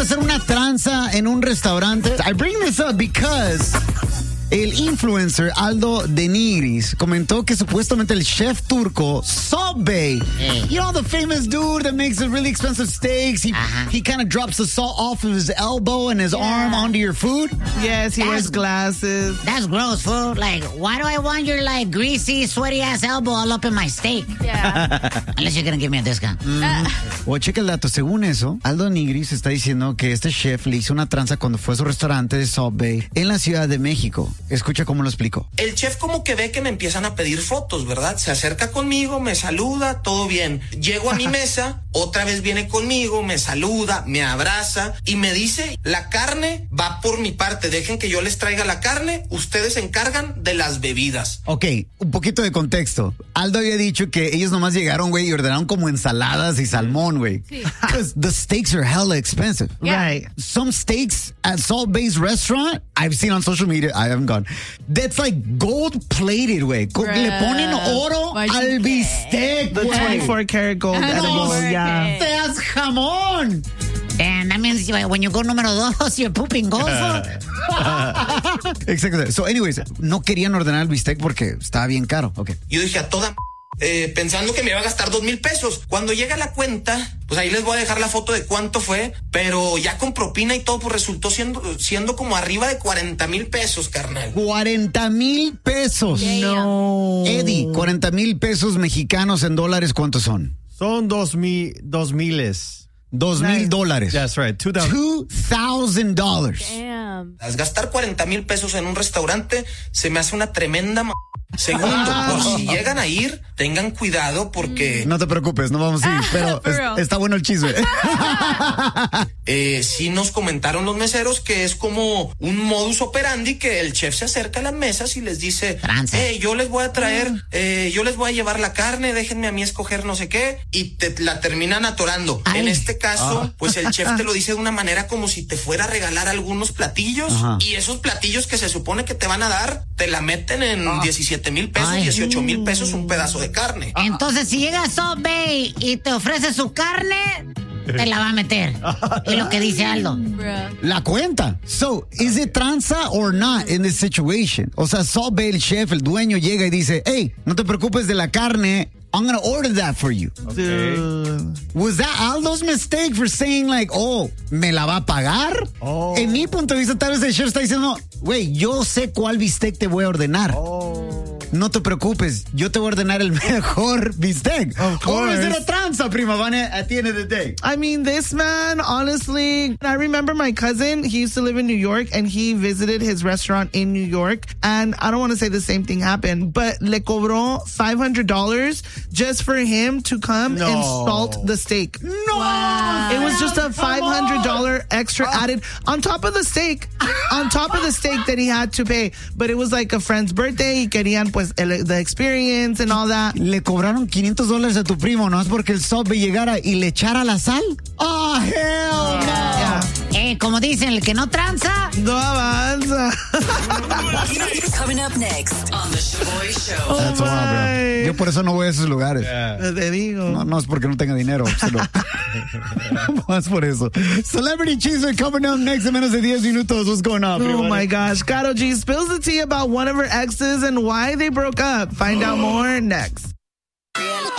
de hacer una tranza en un restaurante. I bring this up because el influencer Aldo de Nigris comentó que supuestamente el chef turco Salt Bae, you know, the famous dude that makes the really expensive steaks, he kind of drops the salt off of his elbow and his arm onto your food. Yes, he wears glasses. That's gross, fool. Like, why do I want your, like, greasy, sweaty-ass elbow all up in my steak? Yeah. Unless you're gonna give me a discount. O checa el dato. Según eso, Aldo Nigris está diciendo que este chef le hizo una tranza cuando fue a su restaurante de Salt Bae en la Ciudad de México. Escucha cómo lo explico. El chef como que ve que me empiezan a pedir fotos, ¿verdad? Se acerca conmigo, me saluda, todo bien. Llego a mi mesa, otra vez viene conmigo, me saluda, me abraza y me dice, la carne va por mi parte, dejen que yo les traiga la carne, ustedes se encargan de las bebidas. Ok, un poquito de contexto. Aldo había dicho que ellos nomás llegaron, güey, y ordenaron como ensaladas y salmón, güey. Sí. Because the steaks are hella expensive. Yeah. Right. Some steaks at Salt Bae's restaurant, I've seen on social media, I haven't gone, that's like gold plated, güey. Le ponen oro al bistec, The güey. 24 karat gold edible, yeah. ¡Seas jamón! And that means when you go número 2, you're pooping gold, fool. Exacto. So, anyways, no querían ordenar el bistec porque estaba bien caro. Okay. Yo dije a toda pensando que me iba a gastar 2,000 pesos. Cuando llega la cuenta, pues ahí les voy a dejar la foto de cuánto fue, pero ya con propina y todo, pues resultó siendo como arriba de 40,000 pesos, carnal. 40,000 pesos. No. Eddie, 40,000 pesos mexicanos en dólares, ¿cuántos son? Son $2,000. $2,000. That's right. $2,000. Damn. Gastar 40,000 pesos en un restaurante se me hace una tremenda Segundo, por si llegan a ir, tengan cuidado porque... No te preocupes, no vamos a ir, pero está bueno el chisme. Sí nos comentaron los meseros que es como un modus operandi que el chef se acerca a las mesas y les dice, yo les voy a traer, yo les voy a llevar la carne, déjenme a mí escoger no sé qué, y te la terminan atorando. En este caso, pues el chef te lo dice de una manera como si te fuera a regalar algunos platillos, y esos platillos que se supone que te van a dar, te la meten en 17,000 pesos, 18,000 pesos un pedazo de carne. Entonces, si llega Salt Bae y te ofrece su carne, te la va a meter. Es lo que dice Aldo. La cuenta. So, is it tranza or not in this situation? O sea, Salt Bae, el chef, el dueño, llega y dice, hey, no te preocupes de la carne, I'm gonna order that for you. Okay. Was that Aldo's mistake for saying like, oh, ¿me la va a pagar? Oh. En mi punto de vista, tal vez el chef está diciendo, güey, yo sé cuál bistec te voy a ordenar. No te preocupes, yo te voy a ordenar el mejor bistec. Of Or course. is it a tranza, prima Vane, at the end of the day? I mean, this man, honestly, I remember my cousin, he used to live in New York, and he visited his restaurant in New York, and I don't want to say the same thing happened, but le cobró $500 just for him to come and salt the steak. No! It was just a $500 extra added on top of the steak that he had to pay. But it was like a friend's birthday, y querían pues the experience and all that. Le cobraron $500 a tu primo, ¿no? Es porque el Salt Bae llegara y le echara la sal. Oh, hell no! Yeah. Como dicen, el que no tranza, No avanza. Coming up next on the Shaboy Show. That's wild, bro. Yo por eso no voy a esos lugares. Te digo. No es porque no tenga dinero. Solo. Más por eso. Celebrity Cheeseman coming up next in menos de 10 minutos. What's going on? Oh my gosh. Karol G spills the tea about one of her exes and why they broke up. Find out more next.